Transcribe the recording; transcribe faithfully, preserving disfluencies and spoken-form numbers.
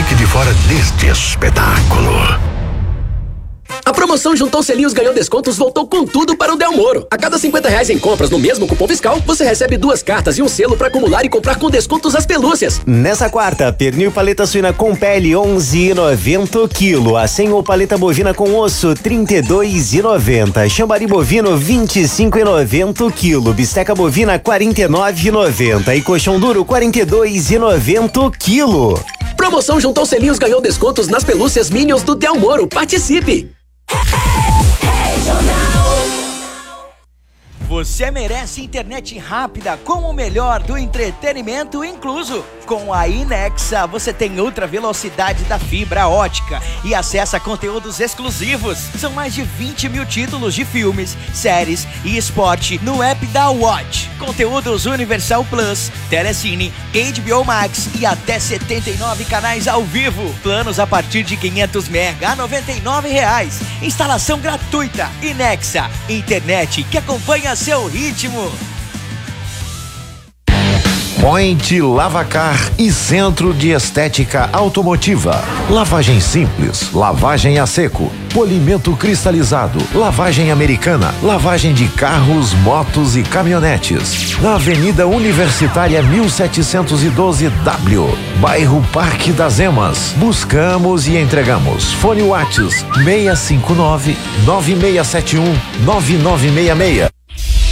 fique de fora deste espetáculo. A promoção Juntou Selinhos Ganhou Descontos voltou com tudo para o Del Moro. A cada cinquenta reais em compras no mesmo cupom fiscal, você recebe duas cartas e um selo para acumular e comprar com descontos as pelúcias. Nessa quarta, pernil paleta suína com pele onze e noventa o quilo. A cem ou paleta bovina com osso trinta e dois e noventa. Chambari bovino vinte e cinco e noventa o quilo. Bisteca bovina quarenta e nove e noventa. E colchão duro quarenta e dois e noventa o quilo. Promoção Juntou Selinhos Ganhou Descontos nas pelúcias Minions do Del Moro. Participe! Você merece internet rápida com o melhor do entretenimento incluso. Com a Inexa, você tem outra velocidade da fibra ótica e acessa conteúdos exclusivos. São mais de vinte mil títulos de filmes, séries e esporte no app da Watch. Conteúdos Universal Plus, Telecine, H B O Max e até setenta e nove canais ao vivo. Planos a partir de quinhentos mega a noventa e nove reais. Instalação gratuita. Inexa, internet que acompanha seu ritmo. Point Lavacar e Centro de Estética Automotiva. Lavagem simples, lavagem a seco, polimento cristalizado, lavagem americana, lavagem de carros, motos e caminhonetes. Na Avenida Universitária mil setecentos e doze W, bairro Parque das Emas. Buscamos e entregamos. Fone Whats seis cinco nove, nove seis sete um, nove nove seis seis.